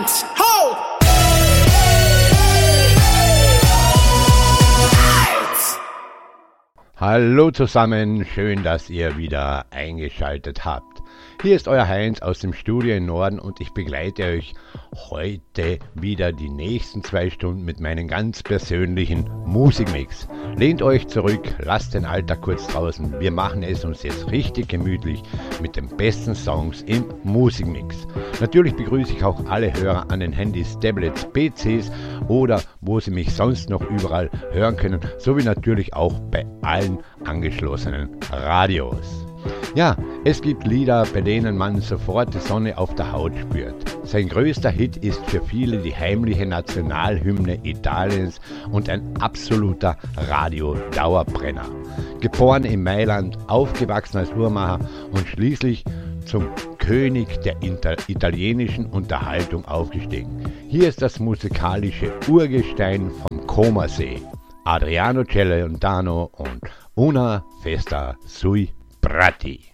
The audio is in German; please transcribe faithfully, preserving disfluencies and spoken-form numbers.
eins, ho! Hallo zusammen, schön, dass ihr wieder eingeschaltet habt. Hier ist euer Heinz aus dem Studio im Norden und ich begleite euch heute wieder die nächsten zwei Stunden mit meinem ganz persönlichen Musikmix. Lehnt euch zurück, lasst den Alltag kurz draußen. Wir machen es uns jetzt richtig gemütlich mit den besten Songs im Musikmix. Natürlich begrüße ich auch alle Hörer an den Handys, Tablets, P Cs oder wo sie mich sonst noch überall hören können, sowie natürlich auch bei allen angeschlossenen Radios. Ja, es gibt Lieder, bei denen man sofort die Sonne auf der Haut spürt. Sein größter Hit ist für viele die heimliche Nationalhymne Italiens und ein absoluter Radio-Dauerbrenner. Geboren in Mailand, aufgewachsen als Uhrmacher und schließlich zum König der Inter- italienischen Unterhaltung aufgestiegen. Hier ist das musikalische Urgestein vom Comersee, Adriano Celentano und Una Festa sui Prati.